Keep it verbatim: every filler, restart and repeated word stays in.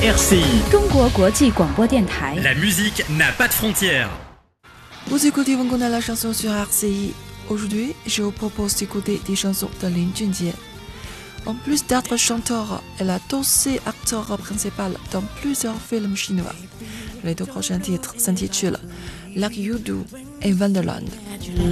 R C I. 中国国际广播电台。 La musique n'a pas de frontières. Vous écoutez Wangona la chanson sur R C I. Aujourd'hui, je vous propose d'écouter des chansons de Lin Junjie. En plus d'être chanteur, elle a aussi acteur principal dans plusieurs films chinois. Les deux prochains titres s'intitulent Like You Do et Wonderland.